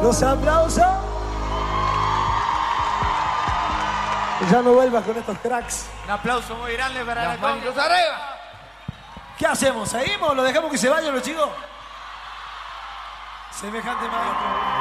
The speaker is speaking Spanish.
Los aplausos. Ya no vuelvas con estos cracks. Un aplauso muy grande para la Conga. arriba. ¿Qué hacemos? ¿Seguimos? ¿Lo dejamos que se vayan los chicos? Semejante maestro.